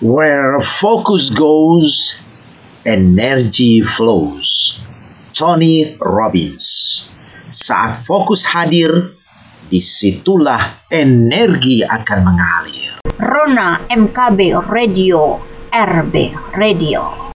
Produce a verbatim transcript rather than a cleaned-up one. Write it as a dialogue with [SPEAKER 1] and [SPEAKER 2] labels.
[SPEAKER 1] Where focus goes, energy flows. Tony Robbins. Saat fokus hadir, disitulah energi akan mengalir.
[SPEAKER 2] Rona M K B Radio, R B Radio.